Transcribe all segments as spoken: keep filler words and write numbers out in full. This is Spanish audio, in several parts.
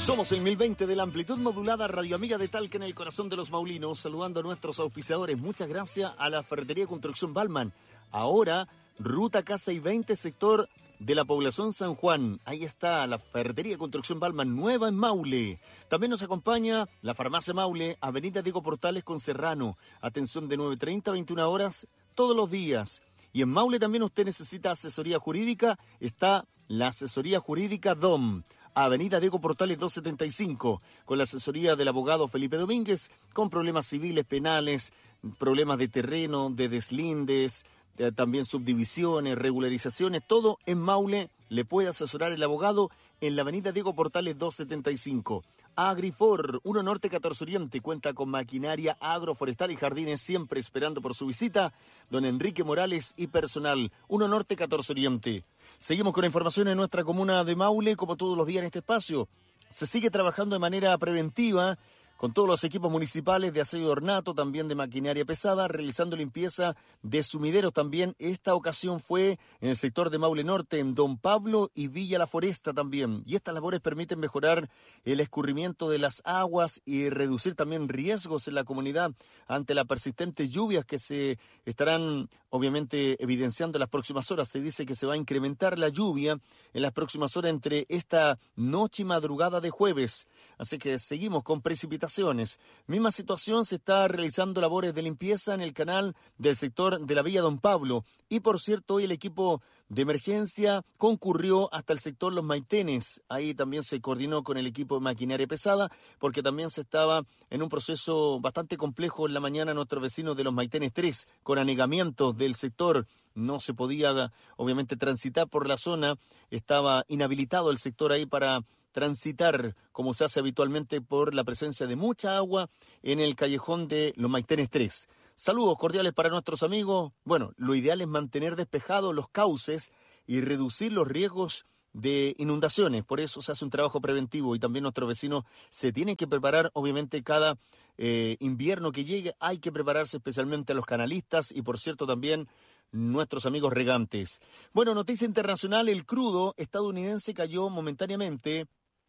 Somos el mil veinte de la amplitud modulada Radio Amiga de Talca en el corazón de los maulinos, saludando a nuestros auspiciadores. Muchas gracias a la Ferretería Construcción Balman. Ahora, Ruta K seiscientos veinte, sector de la población San Juan. Ahí está la Ferretería Construcción Balman, nueva en Maule. También nos acompaña la Farmacia Maule, Avenida Diego Portales con Serrano. Atención de nueve treinta a veintiuna horas todos los días. Y en Maule también usted necesita asesoría jurídica. Está la Asesoría Jurídica D O M. Avenida Diego Portales doscientos setenta y cinco, con la asesoría del abogado Felipe Domínguez, con problemas civiles, penales, problemas de terreno, de deslindes, de, también subdivisiones, regularizaciones, todo en Maule le puede asesorar el abogado en la Avenida Diego Portales doscientos setenta y cinco. Agrifor, uno Norte catorce Oriente, cuenta con maquinaria agroforestal y jardines, siempre esperando por su visita. Don Enrique Morales y personal, uno Norte catorce Oriente. Seguimos con la información en nuestra comuna de Maule, como todos los días en este espacio. Se sigue trabajando de manera preventiva con todos los equipos municipales de aseo y ornato, también de maquinaria pesada, realizando limpieza de sumideros también. Esta ocasión fue en el sector de Maule Norte, en Don Pablo y Villa La Foresta también. Y estas labores permiten mejorar el escurrimiento de las aguas y reducir también riesgos en la comunidad ante las persistentes lluvias que se estarán obviamente evidenciando en las próximas horas. Se dice que se va a incrementar la lluvia en las próximas horas entre esta noche y madrugada de jueves. Así que seguimos con precipitaciones. Misma situación, se está realizando labores de limpieza en el canal del sector de la Villa Don Pablo. Y por cierto, hoy el equipo de emergencia concurrió hasta el sector Los Maitenes. Ahí también se coordinó con el equipo de maquinaria pesada, porque también se estaba en un proceso bastante complejo en la mañana nuestros vecinos de Los Maitenes tres, con anegamientos del sector. No se podía, obviamente, transitar por la zona. Estaba inhabilitado el sector ahí para transitar, como se hace habitualmente, por la presencia de mucha agua en el callejón de Los Maitenes tres. Saludos cordiales para nuestros amigos. Bueno, lo ideal es mantener despejados los cauces y reducir los riesgos de inundaciones. Por eso se hace un trabajo preventivo y también nuestros vecinos se tienen que preparar. Obviamente cada eh, invierno que llegue hay que prepararse, especialmente a los canalistas y por cierto también nuestros amigos regantes. Bueno, noticia internacional, el crudo estadounidense cayó momentáneamente.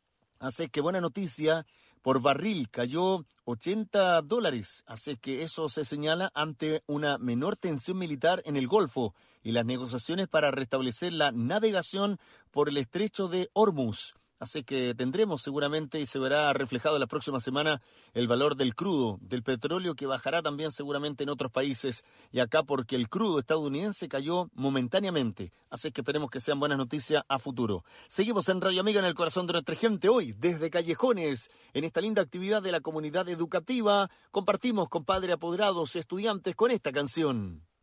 Así que buena noticia, por barril cayó ochenta dólares, así que eso se señala ante una menor tensión militar en el Golfo y las negociaciones para restablecer la navegación por el estrecho de Hormuz. Así que tendremos seguramente y se verá reflejado la próxima semana el valor del crudo, del petróleo, que bajará también seguramente en otros países y acá porque el crudo estadounidense cayó momentáneamente. Así que esperemos que sean buenas noticias a futuro. Seguimos en Radio Amiga en el corazón de nuestra gente hoy, desde Callejones, en esta linda actividad de la comunidad educativa. Compartimos con padres apoderados, estudiantes, con esta canción.